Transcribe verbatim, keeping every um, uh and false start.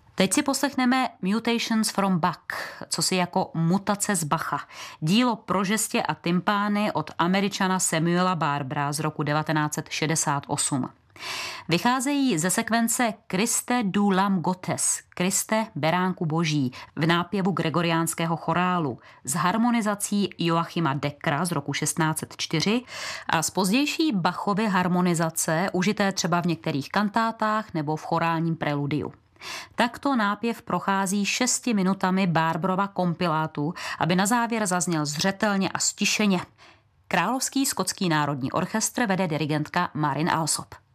Teď si poslechneme Mutations from Bach, co si jako mutace z Bacha. Dílo pro žestě a tympány od Američana Samuela Barbera z roku devatenáct set šedesát osm. Vycházejí ze sekvence Christe du Lam Gottes, Kriste, beránku boží, v nápěvu gregoriánského chorálu s harmonizací Joachima Deckera z roku šestnáct set čtyři a z pozdější Bachovy harmonizace, užité třeba v některých kantátách nebo v chorálním preludiu. Takto nápěv prochází šesti minutami Barberova kompilátu, aby na závěr zazněl zřetelně a stišeně. Královský skotský národní orchestr vede dirigentka Marin Alsop.